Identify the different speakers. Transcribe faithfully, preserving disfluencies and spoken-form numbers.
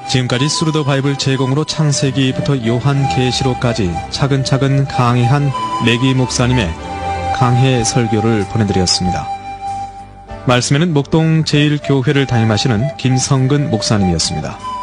Speaker 1: 지금까지 스루더 바이블 제공으로 창세기부터 요한계시록까지 차근차근 강해한 레기 목사님의 강해 설교를 보내드렸습니다. 말씀에는 목동 제일교회를 담임하시는 김성근 목사님이었습니다.